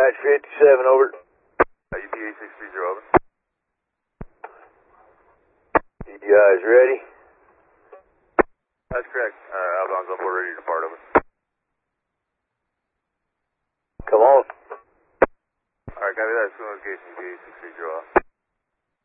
Dispatch 57, over. UPA 630, over. You guys ready? That's correct. Outbound's on board, ready to depart, over. Come on. Alright, copy that. As soon as UPA 630 off.